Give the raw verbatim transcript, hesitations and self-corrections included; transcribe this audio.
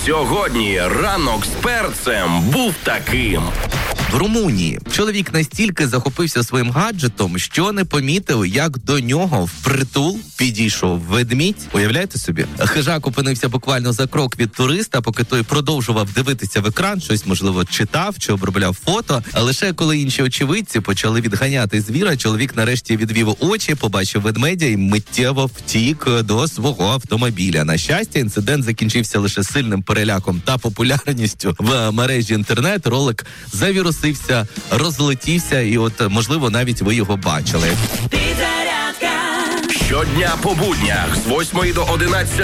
Сьогодні ранок з перцем був таким. В Румунії чоловік настільки захопився своїм гаджетом, що не помітив, як до нього впритул підійшов ведмідь. Уявляєте собі? Хижак опинився буквально за крок від туриста, поки той продовжував дивитися в екран, щось, можливо, читав чи обробляв фото. А лише коли інші очевидці почали відганяти звіра, чоловік нарешті відвів очі, побачив ведмедя і миттєво втік до свого автомобіля. На щастя, інцидент закінчився лише сильним переляком та популярністю в мережі інтернет. Ролик завірусився, розлетівся, і от, можливо, навіть ви його бачили. Щодня по буднях з восьмої до одинадцятої